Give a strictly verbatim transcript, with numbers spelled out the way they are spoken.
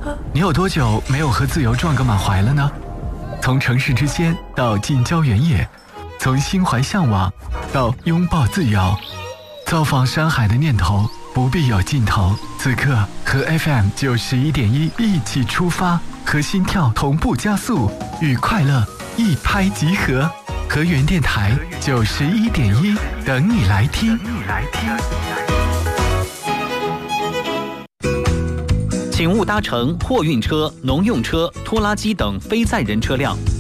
你有多久没有和自由撞个满怀了呢？从城市之仙到近郊原野，从心怀向往到拥抱自由，造访山海的念头不必有尽头。此刻和 F M 九十一点一一起出发，和心跳同步加速，与快乐一拍即合。和原电台九十一点一等你来听。 请勿搭乘货运车、农用车、拖拉机等非载人车辆，